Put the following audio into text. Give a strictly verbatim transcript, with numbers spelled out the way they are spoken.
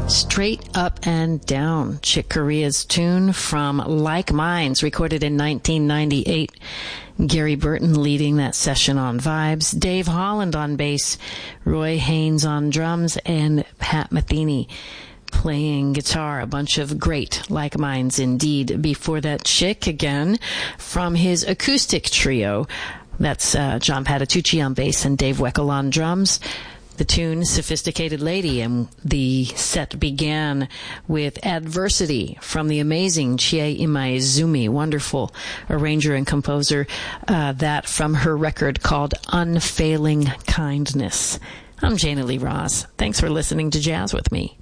Straight Up and Down, Chick Corea's tune from Like Minds, recorded in nineteen ninety-eight. Gary Burton leading that session on vibes, Dave Holland on bass, Roy Haynes on drums, and Pat Metheny playing guitar. A bunch of great Like Minds indeed. Before that, Chick again from his acoustic trio. That's uh, John Patitucci on bass and Dave Weckl on drums. The tune Sophisticated Lady, and the set began with Adversity from the amazing Chie Imaizumi, wonderful arranger and composer, uh, that from her record called Unfailing Kindness. I'm Jana Lee Ross. Thanks for listening to Jazz with me.